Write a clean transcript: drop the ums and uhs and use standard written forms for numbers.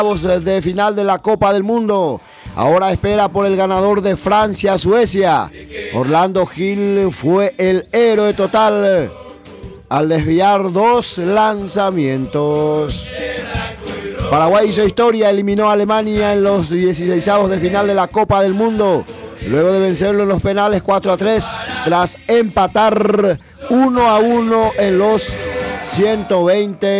de final de la Copa del Mundo. Ahora espera por el ganador de Francia-Suecia. Orlando Gil fue el héroe total al desviar 2 lanzamientos. Paraguay hizo historia, eliminó a Alemania en los 16avos de final de la Copa del Mundo, luego de vencerlo en los penales 4-3, tras empatar 1-1 en los 120